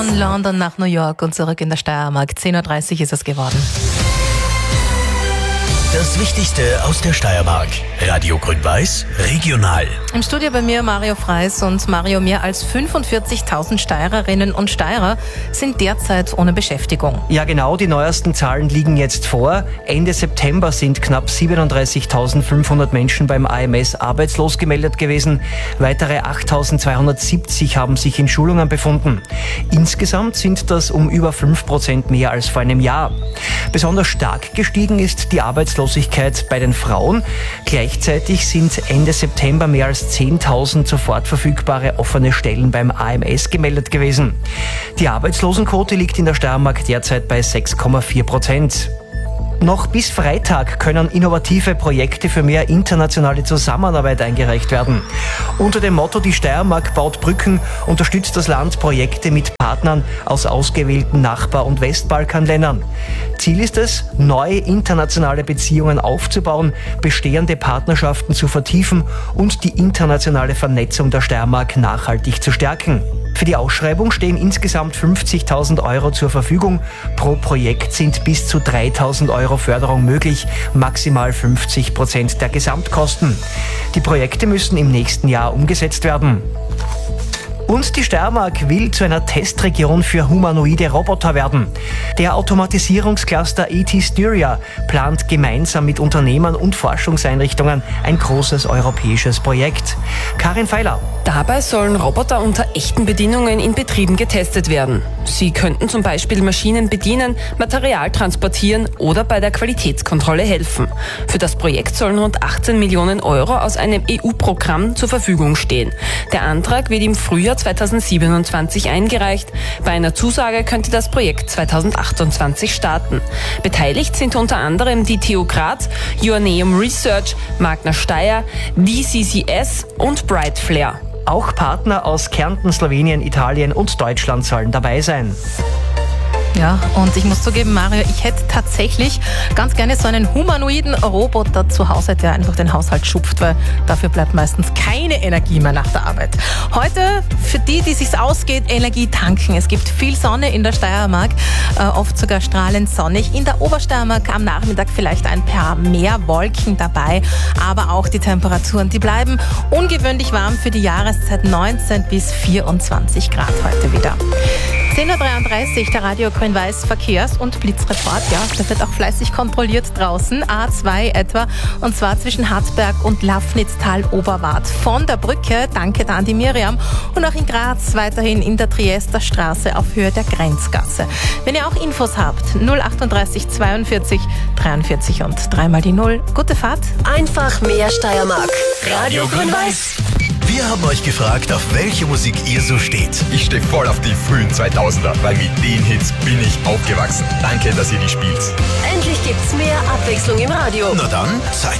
Von London nach New York und zurück in der Steiermark. 10.30 Uhr ist es geworden. Das Wichtigste aus der Steiermark. Radio Grün-Weiß, regional. Im Studio bei mir Mario Freis. Und Mario, mehr als 45.000 Steirerinnen und Steirer sind derzeit ohne Beschäftigung. Ja genau, die neuesten Zahlen liegen jetzt vor. Ende September sind knapp 37.500 Menschen beim AMS arbeitslos gemeldet gewesen. Weitere 8.270 haben sich in Schulungen befunden. Insgesamt sind das um über 5% mehr als vor einem Jahr. Besonders stark gestiegen ist die Arbeitslosigkeit bei den Frauen. Gleichzeitig sind Ende September mehr als 10.000 sofort verfügbare offene Stellen beim AMS gemeldet gewesen. Die Arbeitslosenquote liegt in der Steiermark derzeit bei 6,4%. Noch bis Freitag können innovative Projekte für mehr internationale Zusammenarbeit eingereicht werden. Unter dem Motto "Die Steiermark baut Brücken" unterstützt das Land Projekte mit Partnern aus ausgewählten Nachbar- und Westbalkanländern. Ziel ist es, neue internationale Beziehungen aufzubauen, bestehende Partnerschaften zu vertiefen und die internationale Vernetzung der Steiermark nachhaltig zu stärken. Für die Ausschreibung stehen insgesamt 50.000 € zur Verfügung. Pro Projekt sind bis zu 3.000 € Förderung möglich, maximal 50% der Gesamtkosten. Die Projekte müssen im nächsten Jahr umgesetzt werden. Und die Steiermark will zu einer Testregion für humanoide Roboter werden. Der Automatisierungscluster ET Styria plant gemeinsam mit Unternehmern und Forschungseinrichtungen ein großes europäisches Projekt. Karin Feiler. Dabei sollen Roboter unter echten Bedingungen in Betrieben getestet werden. Sie könnten zum Beispiel Maschinen bedienen, Material transportieren oder bei der Qualitätskontrolle helfen. Für das Projekt sollen rund 18 Millionen € aus einem EU-Programm zur Verfügung stehen. Der Antrag wird im Frühjahr 2027 eingereicht. Bei einer Zusage könnte das Projekt 2028 starten. Beteiligt sind unter anderem die TU Graz, Joanneum Research, Magna Steyr, DCCS und Brightflare. Auch Partner aus Kärnten, Slowenien, Italien und Deutschland sollen dabei sein. Ja, und ich muss zugeben, Mario, ich hätte tatsächlich ganz gerne so einen humanoiden Roboter zu Hause, der einfach den Haushalt schupft, weil dafür bleibt meistens keine Energie mehr nach der Arbeit. Heute, für die sich's ausgeht, Energie tanken. Es gibt viel Sonne in der Steiermark, oft sogar strahlend sonnig. In der Obersteiermark am Nachmittag vielleicht ein paar mehr Wolken dabei, aber auch die Temperaturen, die bleiben ungewöhnlich warm für die Jahreszeit, 19 bis 24 Grad heute wieder. 10.33 Uhr, der Radio Grün-Weiß Verkehrs- und Blitzreport. Ja, der wird auch fleißig kontrolliert draußen. A2 etwa, und zwar zwischen Hartberg und Lafnitztal-Oberwart. Von der Brücke, danke da an die Miriam, und auch in Graz weiterhin in der Triester Straße auf Höhe der Grenzgasse. Wenn ihr auch Infos habt, 038 42 43 und 3x0. Gute Fahrt. Einfach mehr Steiermark. Radio Grün-Weiß. Wir haben euch gefragt, auf welche Musik ihr so steht. Ich stehe voll auf die frühen 2000er, weil mit den Hits bin ich aufgewachsen. Danke, dass ihr die spielt. Endlich gibt's mehr Abwechslung im Radio. Na dann, seid